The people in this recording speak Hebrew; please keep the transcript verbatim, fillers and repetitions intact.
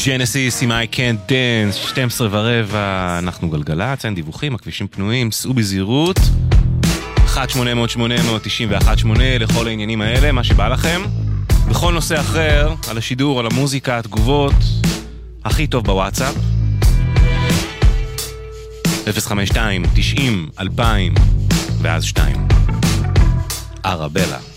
ג'נסיס עם I Can't Dance, שתים עשרה ורבע, אנחנו גלגלת, אין דיווחים, הכבישים פנויים, סעו בזהירות, אחת שמונה אפס אפס שמונה אפס תשע אחת שמונה לכל העניינים האלה, מה שבא לכם. בכל נושא אחר, על השידור, על המוזיקה, התגובות, הכי טוב בוואטסאפ. אפס חמש שתיים תשעים אלפיים ואז שתיים. ארבלה.